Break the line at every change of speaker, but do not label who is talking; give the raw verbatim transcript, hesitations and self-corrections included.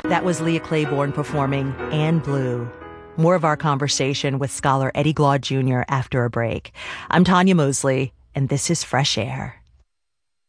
That was Leah Claiborne performing Anne Blue. More of our conversation with scholar Eddie Glaude Junior after a break. I'm Tanya Mosley, and this is Fresh Air.